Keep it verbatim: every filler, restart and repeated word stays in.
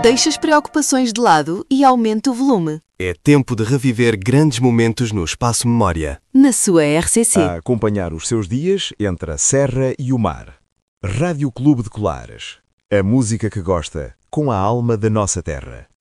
Deixe as preocupações de lado e aumente o volume. É tempo de reviver grandes momentos no Espaço Memória. Na sua R C C. A acompanhar os seus dias entre a serra e o mar. Rádio Clube de Colares. A música que gosta, com a alma da nossa terra.